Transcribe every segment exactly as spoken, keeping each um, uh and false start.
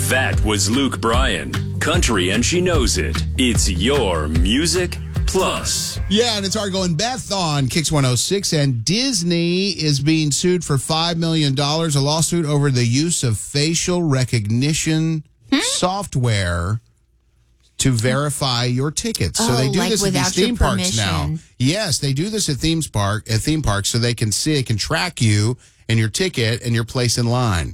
That was Luke Bryan. Country and she knows it. It's your Music Plus. Yeah, and it's Argo and Beth on Kix one oh six. And Disney is being sued for five million dollars, a lawsuit over the use of facial recognition hmm? software to verify your tickets. Oh, so they do like this at these theme parks now. Yes, they do this at theme park at theme parks so they can see, it can track you and your ticket and your place in line.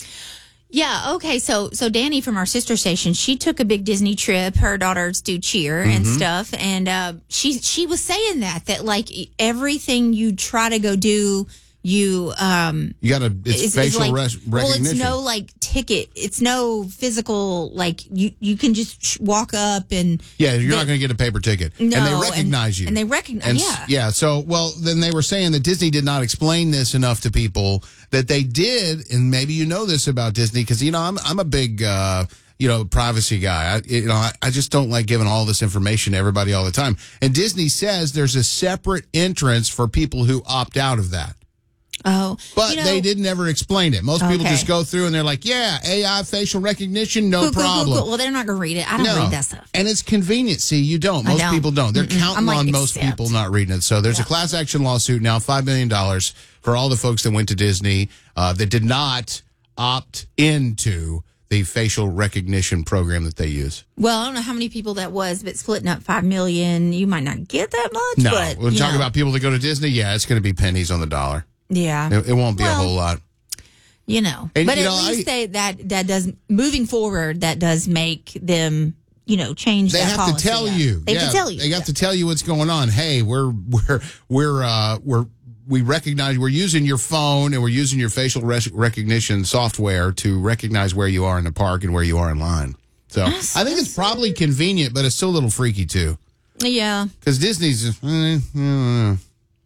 Yeah, okay. So so Danny from our sister station, she took a big Disney trip. Her daughters do cheer and Mm-hmm. stuff. And uh, she she was saying that, that like everything you try to go do, you... Um, you got to, it's is, facial is like, res- recognition. Well, it's no like ticket. It's no physical, like you, you can just sh- walk up and... Yeah, you're they, not going to get a paper ticket. No, and they recognize and, you. And they recognize, and, yeah. Yeah, so, well, then they were saying that Disney did not explain this enough to people, that they did, and maybe you know this about Disney, because, you know, I'm I'm a big, uh, you know, privacy guy. I, you know, I, I just don't like giving all this information to everybody all the time. And Disney says there's a separate entrance for people who opt out of that. Oh, But you know, they didn't ever explain it. Most people Okay. just go through and they're like, yeah, A I facial recognition, no cool, cool, problem. Cool, cool. Well, they're not going to read it. I don't No. read that stuff. And it's convenient. See, you don't. I Most don't. people don't. They're Mm-mm. counting I'm like, on most accept. people not reading it. So there's Yeah. a class action lawsuit now, five million dollars for all the folks that went to Disney uh, that did not opt into the facial recognition program that they use. Well, I don't know how many people that was, but splitting up five million, you might not get that much. No, but, we're you talking know. about people that go to Disney. Yeah, it's going to be pennies on the dollar. Yeah, It, it won't be Well, a whole lot. You know, And, but you at know, least I- they, that that does moving forward. That does make them, you know, change. They that have policy to tell up. you. They yeah, have to tell you. They have Yeah. to tell you what's going on. Hey, we're we're we're uh, we're we recognize we're using your phone and we're using your facial res- recognition software to recognize where you are in the park and where you are in line. So That's- I think it's probably convenient, but it's still a little freaky too. Yeah. Because Disney's just, eh, eh,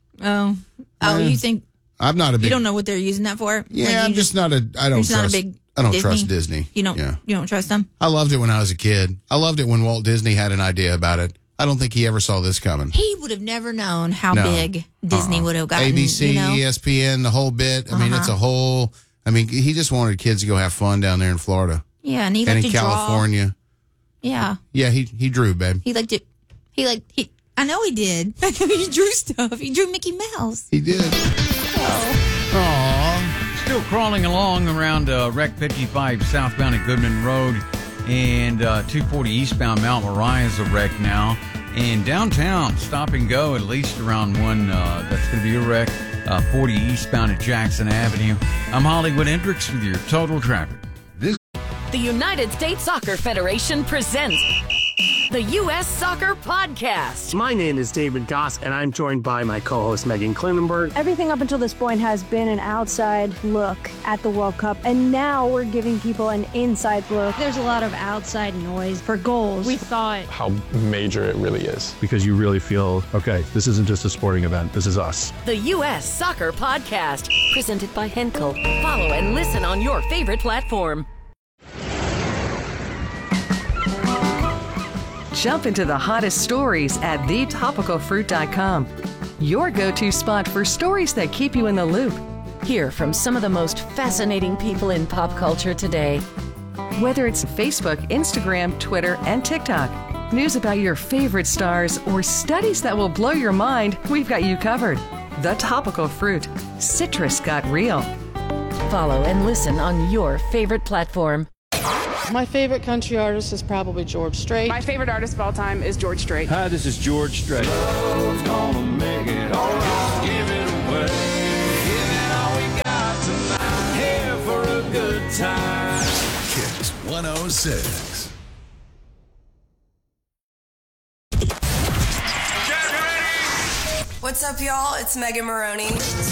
Oh. Oh, Yeah. you think I'm not a big. you don't know what they're using that for? Yeah, Like, you I'm just not a. I don't you're just not a trust. big I don't Disney? trust Disney. You don't. Yeah. You don't trust them. I loved it when I was a kid. I loved it when Walt Disney had an idea about it. I don't think he ever saw this coming. He would have never known how No. big Disney Uh-uh. would have gotten. A B C, you know? E S P N, the whole bit. I mean, it's a whole. I mean, he just wanted kids to go have fun down there in Florida Yeah, and he and liked in to California. draw. Yeah, Yeah, he he drew, babe. he liked it. He liked he. I know he did. I know he drew stuff. He drew Mickey Mouse. He did. Aww. Still crawling along around uh, Rec fifty-five southbound at Goodman Road, and uh, two forty eastbound Mount Moriah is a wreck now. And downtown, stop and go at least around one. Uh, that's going to be a wreck. Uh, forty eastbound at Jackson Avenue. I'm Hollywood Hendricks with your total traffic. This. The United States Soccer Federation presents the U S Soccer Podcast. My name is David Goss, and I'm joined by my co-host Megan Klinenberg. Everything up until this point has been an outside look at the World Cup, and now we're giving people an inside look. There's a lot of outside noise for goals. We thought how major it really is. Because you really feel, okay, this isn't just a sporting event, this is us. The U S Soccer Podcast, presented by Henkel. Follow and listen on your favorite platform. Jump into the hottest stories at the topical fruit dot com. Your go-to spot for stories that keep you in the loop. Hear from some of the most fascinating people in pop culture today. Whether it's Facebook, Instagram, Twitter, and TikTok, news about your favorite stars, or studies that will blow your mind, we've got you covered. The Topical Fruit. Citrus got real. Follow and listen on your favorite platform. My favorite country artist is probably George Strait. My favorite artist of all time is George Strait. Hi, this is George Strait. Love's gonna make it all right. Give it away. Give it all we got tonight. Here for a good time. Kix one oh six. What's up, y'all? It's Megan Maroney.